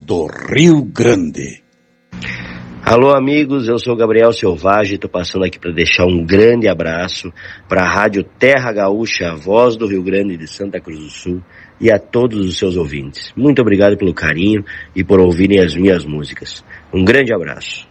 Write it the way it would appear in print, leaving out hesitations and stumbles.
do Rio Grande. Alô amigos, eu sou Gabriel Selvagem, estou passando aqui para deixar um grande abraço para a Rádio Terra Gaúcha, a voz do Rio Grande de Santa Cruz do Sul, e a todos os seus ouvintes. Muito obrigado pelo carinho e por ouvirem as minhas músicas. Um grande abraço.